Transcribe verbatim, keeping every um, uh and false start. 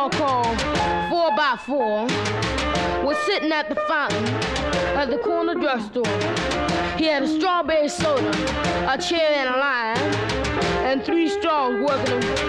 called Four by Four was sitting at the fountain at the corner drugstore. He had a strawberry soda, a chair and a line, and three straws working